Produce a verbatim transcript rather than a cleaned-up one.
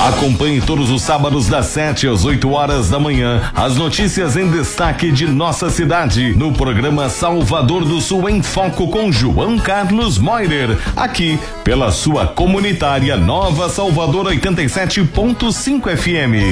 Acompanhe todos os sábados das sete às oito horas da manhã as notícias em destaque de nossa cidade no programa Salvador do Sul em Foco com João Carlos Moirer, aqui pela sua comunitária Nova Salvador oitenta e sete ponto cinco F M.